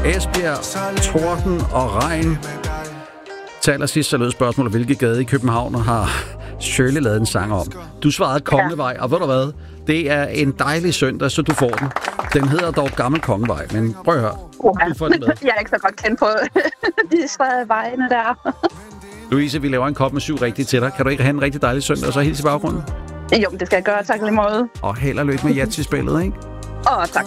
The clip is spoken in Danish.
Esbjerg, torden og regn. Til allersidst så lød spørgsmålet, hvilke gade i København har Shirley lavet en sang om. Du svarede Kongevej, og ved du hvad? Det er en dejlig søndag, så du får den. Den hedder dog Gammel Kongevej, men prøv at høre. Du får den med. Jeg er ikke så godt kendt på de svære vejene der. Louise, vi laver en kop med 7 rigtige til dig. Kan du ikke have en rigtig dejlig søndag, og så hilse i baggrunden? Jo, det skal jeg gøre. Tak lige måde. Og held og lykke med Yatzy-spillet, ikke? Tak.